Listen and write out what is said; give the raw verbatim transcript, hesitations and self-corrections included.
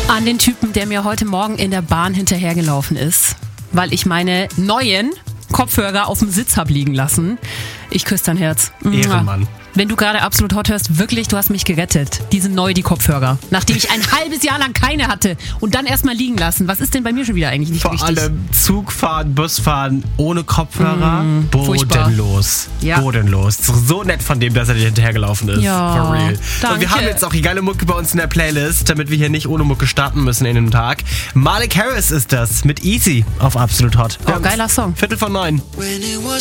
An den Typen, der mir heute Morgen in der Bahn hinterhergelaufen ist, weil ich meine neuen Kopfhörer auf dem Sitz habe liegen lassen. Ich küsse dein Herz. Ehrenmann. Wenn du gerade Absolut Hot hörst, wirklich, du hast mich gerettet. Die sind neu, die Kopfhörer. Nachdem ich ein halbes Jahr lang keine hatte und dann erstmal liegen lassen. Was ist denn bei mir schon wieder eigentlich nicht Vor richtig? Vor allem Zugfahren, Busfahren ohne Kopfhörer. Mm, bodenlos. Ja. Bodenlos. So nett von dem, dass er dir hinterhergelaufen ist. Ja, For real. danke. Und wir haben jetzt auch die geile Mucke bei uns in der Playlist, damit wir hier nicht ohne Mucke starten müssen in den Tag. Malik Harris ist das mit Easy auf Absolut Hot. Oh, geiler Song. Viertel von neun.